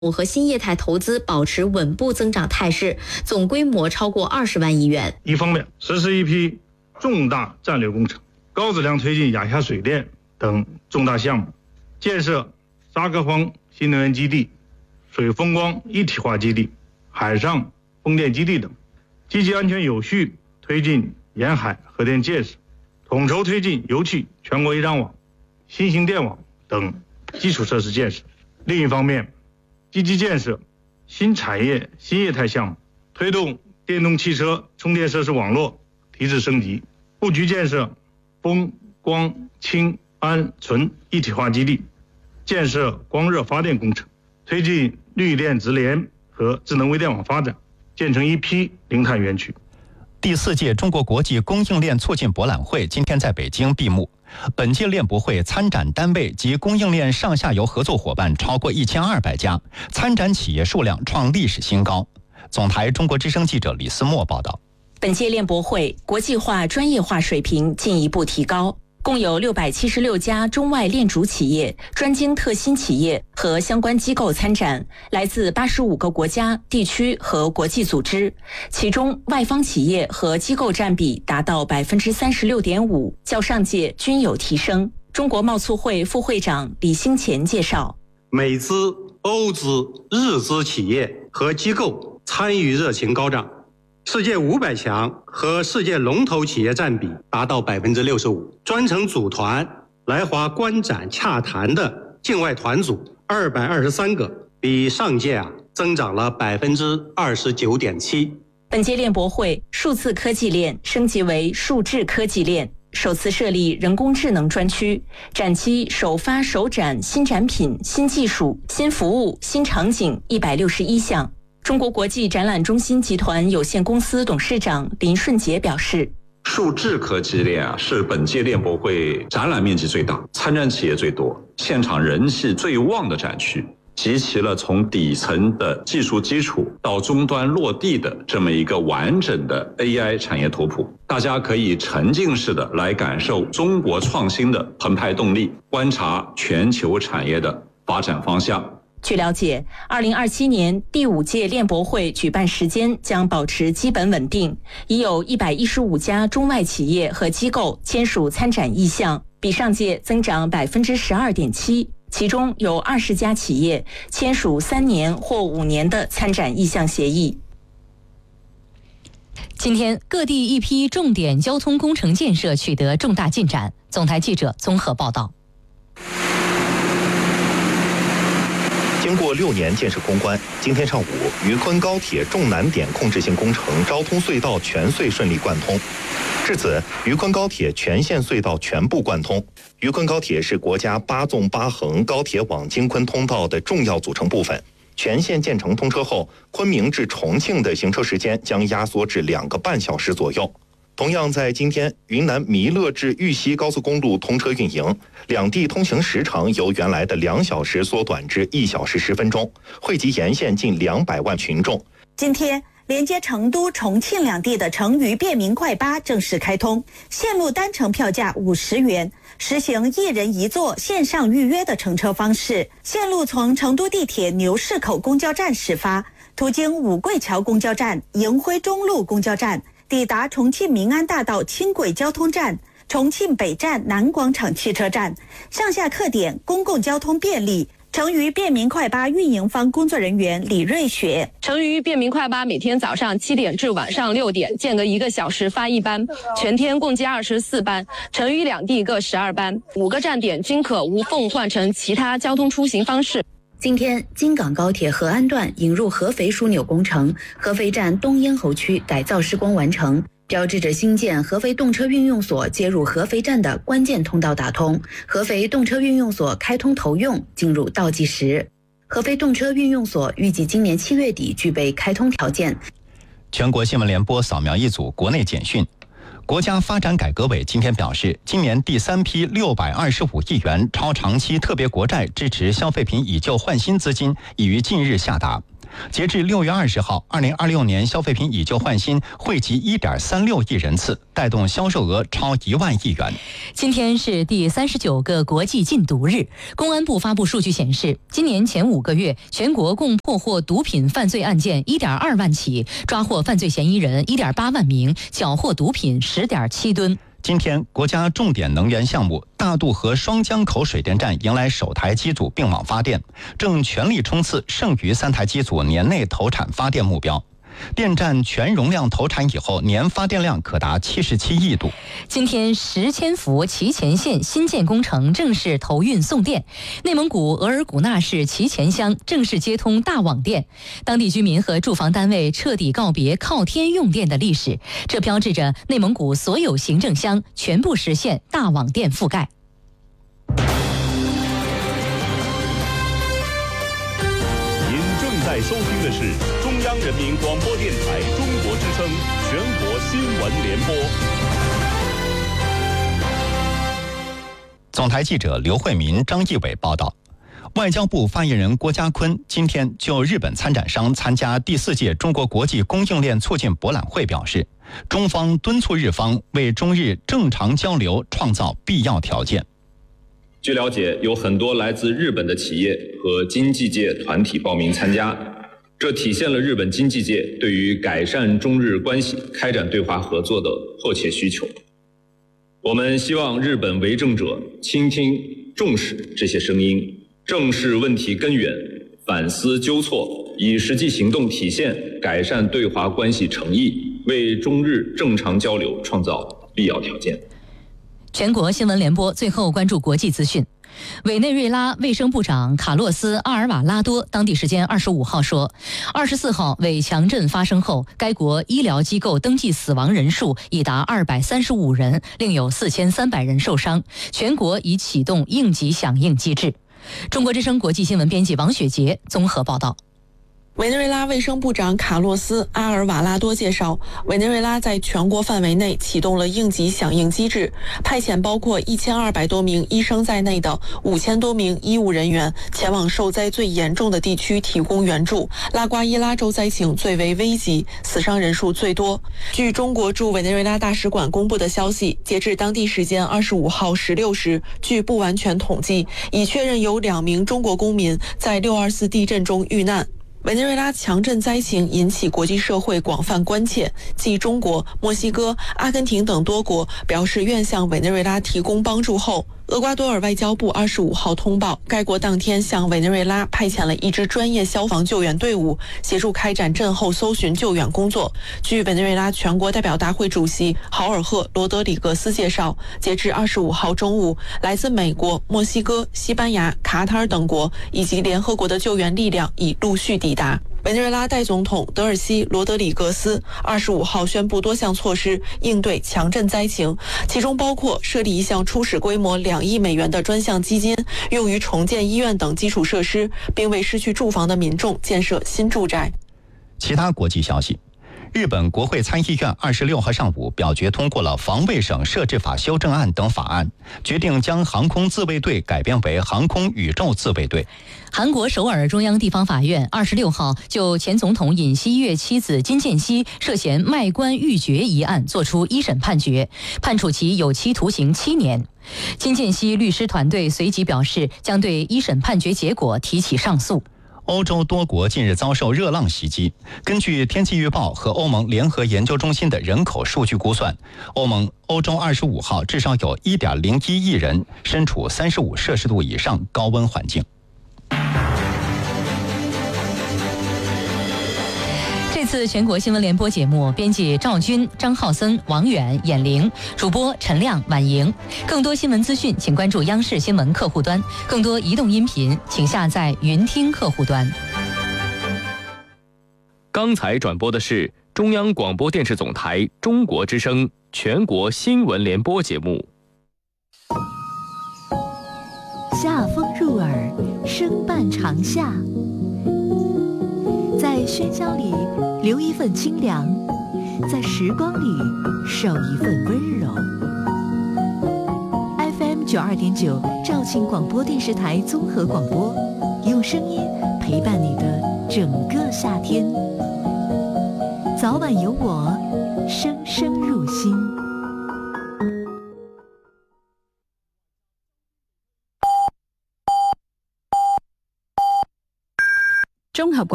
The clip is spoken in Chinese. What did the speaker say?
和新业态投资保持稳步增长态势，总规模超过20万亿元。 一方面，实施一批重大战略工程，高质量推进亚夏水电等重大项目，建设沙科荒新能源基地、水风光一体化基地、海上风电基地等，积极安全有序推进沿海核电建设，统筹推进油气全国一张网、新型电网等基础设施建设。另一方面，积极建设新产业新业态项目，推动电动汽车充电设施网络提质升级，布局建设风光氢氨醇一体化基地，建设光热发电工程，推进绿电直联和智能微电网发展，建成一批零碳园区。 第4届中国国际供应链促进博览会今天在北京闭幕。本届链博会参展单位及供应链上下游合作伙伴超过1200家，参展企业数量创历史新高。总台中国之声记者李思墨报道。 本届链博会国际化专业化水平进一步提高，共有676家中外链主企业、专精特新企业和相关机构参展，来自85个国家、地区和国际组织，其中外方企业和机构占比达到36.5%，较上届均有提升。中国贸促会副会长李兴前介绍， 美资、欧资、日资企业和机构参与热情高涨，世界500强和世界龙头企业占比达到65%，专程组团来华观展洽谈的境外团组223个，比上届增长了29.7%。 本届链博会数字科技链升级为数智科技链，首次设立人工智能专区，展期首发首展新产品、新技术、新服务、新场景161项。中国国际展览中心集团有限公司董事长林顺杰表示， 数智科技链是本届链博会展览面积最大、参展企业最多、现场人气最旺的展区，集齐了从底层的技术基础到终端落地的这么一个完整的 AI 产业图谱。大家可以沉浸式的来感受中国创新的澎湃动力，观察全球产业的发展方向。 据了解，2027年第5届链博会举办时间将保持基本稳定，已有115家中外企业和机构签署参展意向，比上届增长12.7%，其中有20家企业签署3年或5年的参展意向协议。 今天，各地一批重点交通工程建设取得重大进展。总台记者综合报道。 经过6年建设攻关，今天上午，渝昆高铁重难点控制性工程昭通隧道全隧顺利贯通。至此，渝昆高铁全线隧道全部贯通。渝昆高铁是国家8纵8横高铁网京昆通道的重要组成部分。全线建成通车后，昆明至重庆的行车时间将压缩至2个半小时左右。同样在今天，云南弥勒至玉溪高速公路通车运营，两地通行时长由原来的2小时缩短至1小时10分钟，惠及沿线近200万群众。 今天，连接成都、重庆两地的成渝便民快巴正式开通，线路单程票价50元，实行1人1座线上预约的乘车方式。线路从成都地铁牛市口公交站始发，途经五桂桥公交站、迎辉中路公交站，抵达重庆民安大道轻轨交通站、重庆北站南广场汽车站，上下客点公共交通便利。成渝便民快巴运营方工作人员李瑞雪： 成渝便民快巴每天早上7点至晚上6点，间隔1个小时发1班，全天共计24班，成渝两地各12班，5个站点均可无缝换乘其他交通出行方式。 今天，京港高铁合安段引入合肥枢纽工程，合肥站东咽喉区改造施工完成，标志着新建合肥动车运用所接入合肥站的关键通道打通，合肥动车运用所开通投用进入倒计时。合肥动车运用所预计今年7月底具备开通条件。 全国新闻联播扫描一组国内简讯。国家发展改革委今天表示，今年第3批625亿元超长期特别国债支持消费品以旧换新资金已于近日下达。 截至6月20号，2026年消费品以旧换新惠及1.36亿人次，带动销售额超1万亿元。 今天是第39个国际禁毒日。公安部发布数据显示，今年前5个月，全国共破获毒品犯罪案件1.2万起，抓获犯罪嫌疑人1.8万名，缴获毒品10.7吨。 今天，国家重点能源项目大渡河双江口水电站迎来首台机组并网发电，正全力冲刺剩余3台机组年内投产发电目标。电站全容量投产以后，年发电量可达77亿度。 今天，10千伏祁前线新建工程正式投运送电，内蒙古额尔古纳市祁前乡正式接通大网电，当地居民和住房单位彻底告别靠天用电的历史，这标志着内蒙古所有行政乡全部实现大网电覆盖。 您正在收听的是中央人民广播电台中国之声全国新闻联播。 总台记者刘慧民、张义伟报道。外交部发言人郭家坤今天就日本参展商参加第4届中国国际供应链促进博览会表示，中方敦促日方为中日正常交流创造必要条件。 据了解，有很多来自日本的企业和经济界团体报名参加，这体现了日本经济界对于改善中日关系、开展对话合作的迫切需求。我们希望日本为政者倾听、重视这些声音，正视问题根源，反思纠错，以实际行动体现改善对华关系诚意，为中日正常交流创造必要条件。 全国新闻联播最后关注国际资讯。委内瑞拉卫生部长卡洛斯·阿尔瓦拉多当地时间25号说，24号为强震发生后，该国医疗机构登记死亡人数已达235人，另有4300人受伤，全国已启动应急响应机制。中国之声国际新闻编辑王雪杰综合报道。 委内瑞拉卫生部长卡洛斯·阿尔瓦拉多介绍，委内瑞拉在全国范围内启动了应急响应机制，派遣包括1200多名医生在内的5000多名医务人员前往受灾最严重的地区提供援助。拉瓜伊拉州灾情最为危急，死伤人数最多。据中国驻委内瑞拉大使馆公布的消息，截至当地时间25号16时，据不完全统计，已确认有2名中国公民在624地震中遇难。委内瑞拉强震灾情引起国际社会广泛关切，继中国、墨西哥、阿根廷等多国表示愿向委内瑞拉提供帮助后，厄瓜多尔外交部25号通报，该国当天向委内瑞拉派遣了一支专业消防救援队伍，协助开展震后搜寻救援工作。据委内瑞拉全国代表大会主席豪尔赫·罗德里格斯介绍，截至25号中午，来自美国、墨西哥、西班牙、卡塔尔等国以及联合国的救援力量已陆续抵达。委内瑞拉代总统德尔西·罗德里格斯25号宣布多项措施应对强震灾情，其中包括设立一项初始规模2亿美元的专项基金，用于重建医院等基础设施，并为失去住房的民众建设新住宅。 其他国际消息。日本国会参议院26号上午表决通过了防卫省设置法修正案等法案，决定将航空自卫队改编为航空宇宙自卫队。 韩国首尔中央地方法院26号就前总统尹锡悦妻子金建熙涉嫌卖官鬻爵一案作出一审判决，判处其有期徒刑7年。金建熙律师团队随即表示，将对一审判决结果提起上诉。 欧洲多国近日遭受热浪袭击。根据天气预报和欧盟联合研究中心的人口数据估算，欧洲25号至少有1.01亿人身处35摄氏度以上高温环境。 这次全国新闻联播节目，编辑赵军、张浩森、王远、闫玲，主播陈亮、婉莹。更多新闻资讯，请关注央视新闻客户端；更多移动音频，请下载云听客户端。 刚才转播的是中央广播电视总台中国之声全国新闻联播节目。 夏风入耳，声伴长夏。在喧嚣里留一份清凉，在时光里守一份温柔。FM 92.9兆庆广播电视台综合广播，用声音陪伴你的整个夏天。早晚有我，声声入心。 綜合